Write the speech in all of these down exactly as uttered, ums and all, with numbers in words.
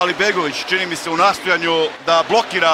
Alibegović, čini mi se, u nastojanju da blokira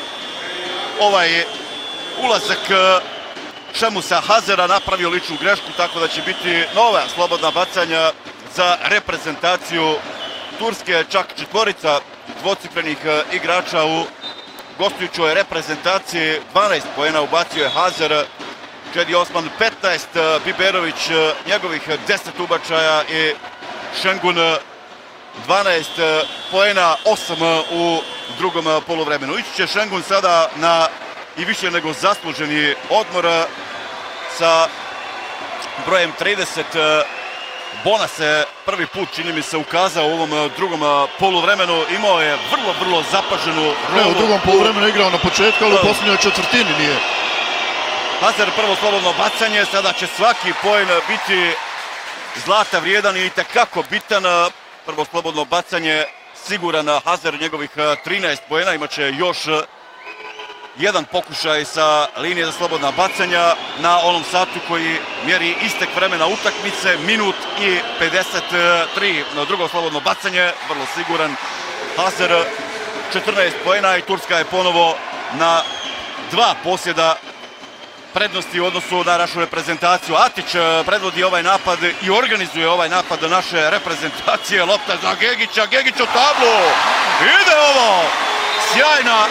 ovaj ulazak Šemusa Hazera, napravio ličnu grešku, tako da će biti nova slobodna bacanja za reprezentaciju Turske, čak četvorica dvocifrenih igrača u gostujućoj reprezentaciji. dvanaest poena ubacio je Hazer, Čedi Osman petnaest, Biberović njegovih deset ubačaja i Šengun dvanaest poena, osam u drugom poluvremenu. Ići će Šengun sada na i više nego zasluženi odmor sa brojem trideset. Bona se prvi put, čini mi se, ukazao u ovom drugom poluvremenu. Imao je vrlo, vrlo zapaženu rolu. Ne, u drugom poluvremenu igrao na početku, ali u posljednjoj četvrtini nije. Hazer prvo slobodno bacanje, sada će svaki poen biti zlata vrijedan i itekako bitan. Prvo slobodno bacanje, siguran Hazer, njegovih trinaest poena, imaće još jedan pokušaj sa linije za slobodna bacanja na onom satu koji mjeri istek vremena utakmice, minut i pedeset tri. Na drugo slobodno bacanje, vrlo siguran Hazer, četrnaest poena i Turska je ponovo na dva posjeda prednosti u odnosu na našu reprezentaciju. Atić predvodi ovaj napad i organizuje ovaj napad naše reprezentacije. Lopta za Gegića, Gegić u tablu. Ide ovo! Sjajna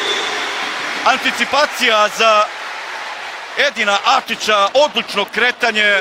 anticipacija za Edina Atića, odlučno kretanje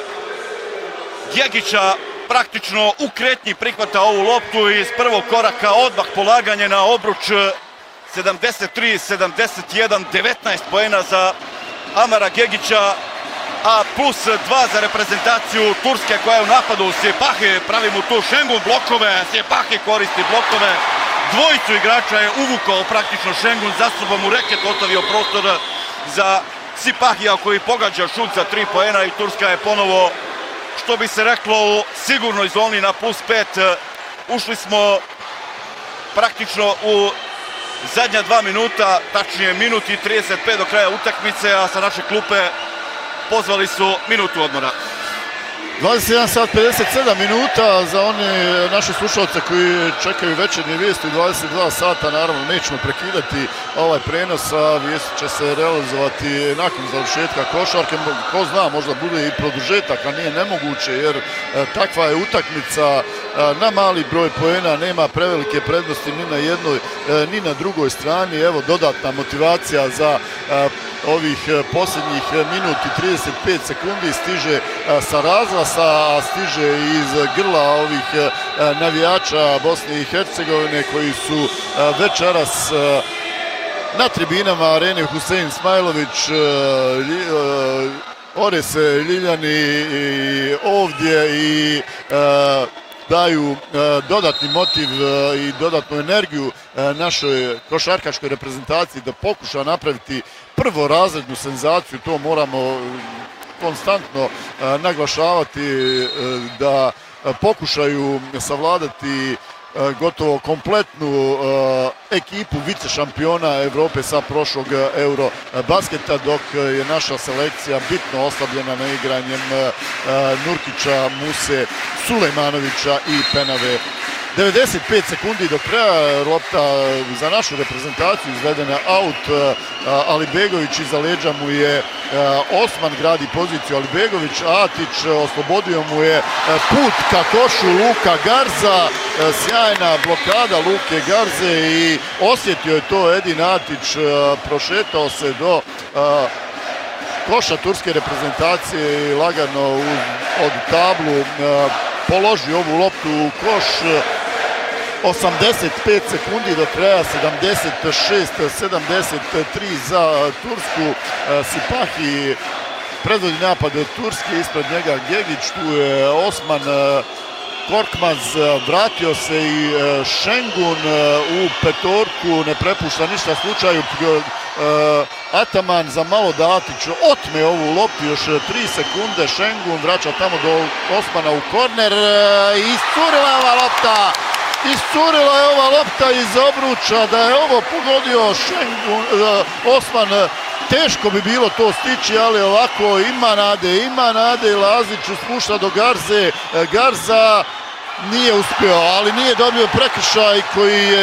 Gegića, praktično u kretnji prihvata ovu loptu i iz prvog koraka odmah polaganje na obruč. sedamdeset tri sedamdeset jedan, devetnaest poena za Amara Gegića, a plus dva za reprezentaciju Turske koja je u napadu. Sjepahi pravi mu tu Šengun blokove, Sjepahi koristi blokove. Dvojicu igrača je uvukao praktično Šengun, za sobom u reket ostavio prostor za Sipahija koji pogađa šut za tri poena i Turska je ponovo, što bi se reklo, u sigurnoj zoni na plus pet. Ušli smo praktično u zadnja dva minuta, tačnije minut i trideset pet do kraja utakmice, a sa naše klupe pozvali su minutu odmora. dvadeset jedan sat pedeset sedam minuta za one naše slušalce koji čekaju večernje vijesti u dvadeset dva sata. Naravno, nećemo prekidati ovaj prenos, a vijesti će se realizovati nakon završetka košarke. Ko zna, možda bude i produžetak, a nije nemoguće, jer takva je utakmica na mali broj poena, nema prevelike prednosti ni na jednoj ni na drugoj strani. Evo, dodatna motivacija za ovih posljednjih minut i trideset pet sekundi stiže sa razglasa, a stiže iz grla ovih navijača Bosne i Hercegovine koji su večeras na tribinama arene Husein Smajlović, ore se Ljiljani ovdje i daju dodatni motiv i dodatnu energiju našoj košarkaškoj reprezentaciji da pokuša napraviti prvorazrednu senzaciju. To moramo konstantno naglašavati, da pokušaju savladati gotovo kompletnu ekipu vice šampiona Evrope sa prošlog Eurobasketa, dok je naša selekcija bitno oslabljena na igranjem Nurkića, Muse, Sulejmanovića i Penave. devedeset pet sekundi do kraja, lopta za našu reprezentaciju izvedena out. Alibegović iza leđa mu je Osman, gradi poziciju Alibegović, Atić oslobodio mu je put ka košu Luka Garza, sjajna blokada Luke Garze i osjetio je to Edin Atić, prošetao se do koša turske reprezentacije i lagano od tablu položio ovu loptu u koš. osamdeset pet sekundi do kraja, sedamdeset šest sedamdeset tri za Tursku. Sipahi predvodi napad Turske, ispred njega Gegić, tu je Osman, Korkmaz, vratio se i Šengun u petorku, ne prepušta ništa slučaju. Ataman za malo da Atić otme ovu loptu, još tri sekunde, Šengun vraća tamo do Osmana u korner i iscurila je ova lopta. Iscurila je ova lopta iz obruča, da je ovo pogodio Šengun, Osman, teško bi bilo to stići, ali ovako ima nade, ima nade i Lazić spušta do Garze. Garza nije uspio, ali nije dobio prekršaj koji je